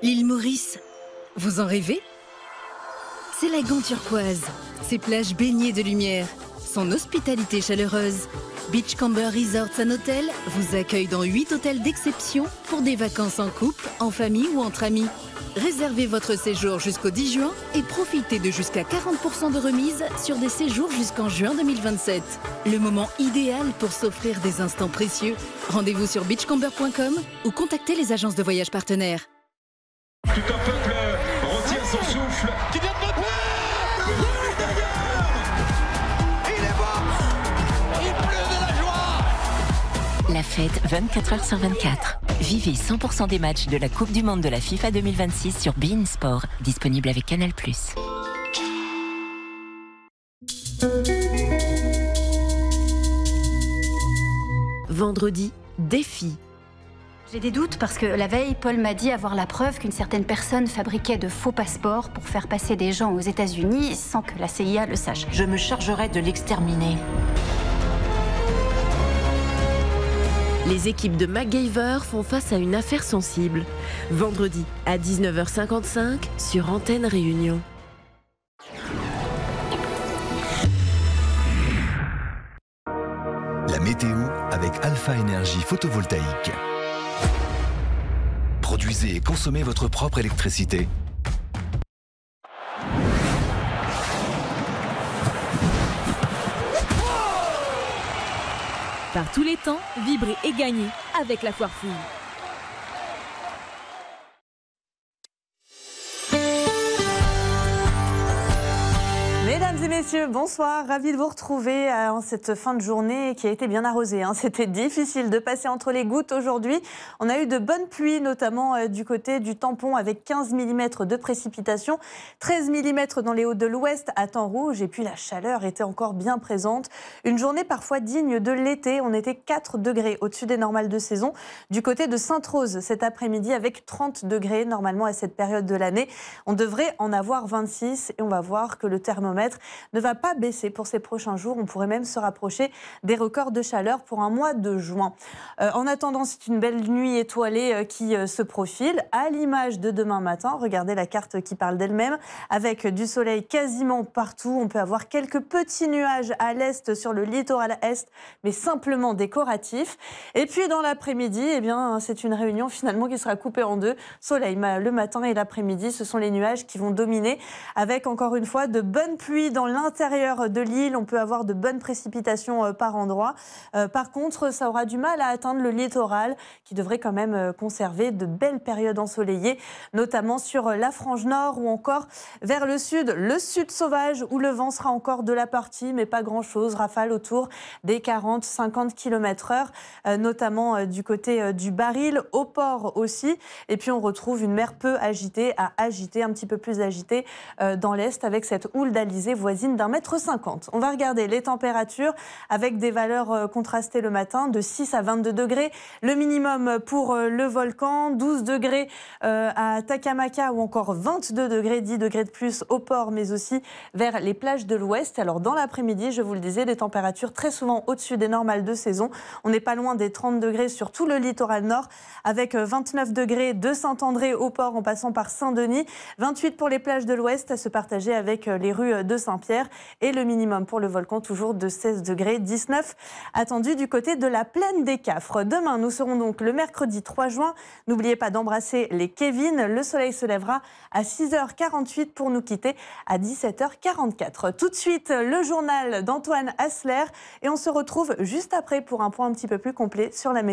L'île Maurice, vous en rêvez? C'est lagon turquoise, ses plages baignées de lumière, son hospitalité chaleureuse. Beachcomber Resorts & Hôtels vous accueille dans 8 hôtels d'exception pour des vacances en couple, en famille ou entre amis. Réservez votre séjour jusqu'au 10 juin et profitez de jusqu'à 40% de remise sur des séjours jusqu'en juin 2027. Le moment idéal pour s'offrir des instants précieux. Rendez-vous sur beachcomber.com ou contactez les agences de voyage partenaires. Tout un peuple retient son souffle. Qui vient de noter il est mort. Il pleut de la joie. La fête 24 heures sur 24. Vivez 100% des matchs de la Coupe du Monde de la FIFA 2026 sur beIN Sport, disponible avec Canal+. Vendredi, défi. J'ai des doutes parce que la veille, Paul m'a dit avoir la preuve qu'une certaine personne fabriquait de faux passeports pour faire passer des gens aux États-Unis sans que la CIA le sache. Je me chargerai de l'exterminer. Les équipes de MacGyver font face à une affaire sensible. Vendredi à 19h55 sur Antenne Réunion. La météo avec Alpha Énergie photovoltaïque. Produisez et consommez votre propre électricité. Par tous les temps, vibrer et gagner avec la Foire Fouille. Mesdames et messieurs, bonsoir. Ravi de vous retrouver en cette fin de journée qui a été bien arrosée. C'était difficile de passer entre les gouttes aujourd'hui. On a eu de bonnes pluies, notamment du côté du Tampon avec 15 mm de précipitations, 13 mm dans les Hauts de l'Ouest à temps rouge. Et puis la chaleur était encore bien présente. Une journée parfois digne de l'été. On était 4 degrés au-dessus des normales de saison. Du côté de Sainte-Rose cet après-midi avec 30 degrés normalement à cette période de l'année. On devrait en avoir 26 et on va voir que le thermomètre ne va pas baisser pour ces prochains jours. On pourrait même se rapprocher des records de chaleur pour un mois de juin. En attendant, c'est une belle nuit étoilée qui se profile, à l'image de demain matin. Regardez la carte qui parle d'elle-même, avec du soleil quasiment partout. On peut avoir quelques petits nuages à l'est sur le littoral est, mais simplement décoratifs. Et puis dans l'après-midi, c'est une réunion finalement qui sera coupée en deux. Soleil le matin et l'après-midi, ce sont les nuages qui vont dominer, avec encore une fois de bonnes pluie dans l'intérieur de l'île. On peut avoir de bonnes précipitations par endroit. Par contre, ça aura du mal à atteindre le littoral qui devrait quand même conserver de belles périodes ensoleillées, notamment sur la frange nord ou encore vers le sud sauvage où le vent sera encore de la partie, mais pas grand-chose. Rafale autour des 40-50 km/h, notamment du côté du Baril, au port aussi. Et puis on retrouve une mer peu agitée à agiter, un petit peu plus agitée dans l'est avec cette houle d'Alizé voisine d'1,50 m. On va regarder les températures avec des valeurs contrastées le matin de 6 à 22 degrés. Le minimum pour le volcan, 12 degrés à Takamaka ou encore 22 degrés, 10 degrés de plus au port, mais aussi vers les plages de l'ouest. Alors dans l'après-midi, je vous le disais, des températures très souvent au-dessus des normales de saison. On n'est pas loin des 30 degrés sur tout le littoral nord, avec 29 degrés de Saint-André au port en passant par Saint-Denis, 28 pour les plages de l'ouest à se partager avec les rues de Saint-Pierre et le minimum pour le volcan toujours de 16 degrés, 19 attendu du côté de la plaine des Cafres. Demain, nous serons donc le mercredi 3 juin. N'oubliez pas d'embrasser les Kevin. Le soleil se lèvera à 6h48 pour nous quitter à 17h44. Tout de suite, le journal d'Antoine Hassler et on se retrouve juste après pour un point un petit peu plus complet sur la météo.